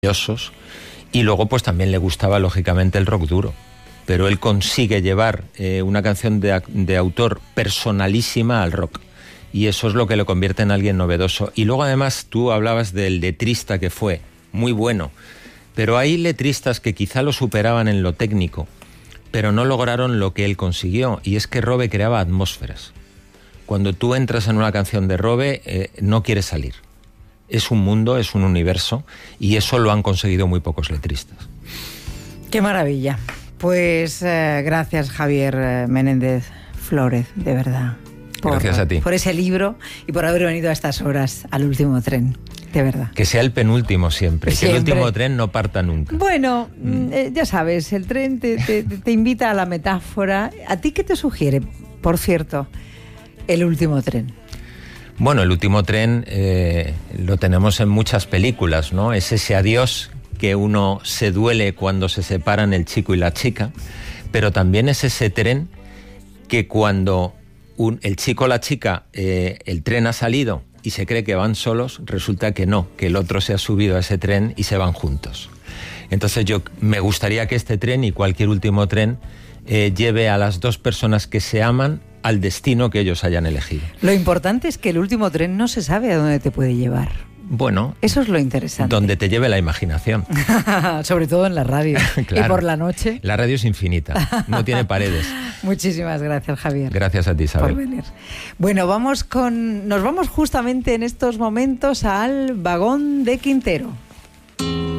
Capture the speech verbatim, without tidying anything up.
maravillosos, y luego pues también le gustaba lógicamente el rock duro, pero él consigue llevar eh, una canción de, de autor personalísima al rock, y eso es lo que lo convierte en alguien novedoso. Y luego además tú hablabas del letrista que fue, muy bueno, pero hay letristas que quizá lo superaban en lo técnico, pero no lograron lo que él consiguió, y es que Robe creaba atmósferas. Cuando tú entras en una canción de Robe, eh, no quieres salir. Es un mundo, es un universo, y eso lo han conseguido muy pocos letristas. ¡Qué maravilla! Pues eh, gracias, Javier eh, Menéndez Flórez, de verdad. Por, gracias a ti. Por ese libro y por haber venido a estas horas al último tren, de verdad. Que sea el penúltimo siempre, siempre. Que el último tren no parta nunca. Bueno, mm. eh, ya sabes, el tren te, te, te invita a la metáfora. ¿A ti qué te sugiere, por cierto, el último tren? Bueno, el último tren eh, lo tenemos en muchas películas, ¿no? Es ese adiós que uno se duele cuando se separan el chico y la chica, pero también es ese tren que cuando un, el chico o la chica, eh, el tren ha salido y se cree que van solos, resulta que no, que el otro se ha subido a ese tren y se van juntos. Entonces yo me gustaría que este tren y cualquier último tren eh, lleve a las dos personas que se aman al destino que ellos hayan elegido. Lo importante es que el último tren no se sabe a dónde te puede llevar. Bueno, eso es lo interesante. Donde te lleve la imaginación. Sobre todo en la radio. Claro. Y por la noche. La radio es infinita, no tiene paredes. Muchísimas gracias, Javier. Gracias a ti, Isabel. Por venir. Bueno, vamos con, nos vamos justamente en estos momentos al vagón de Quintero.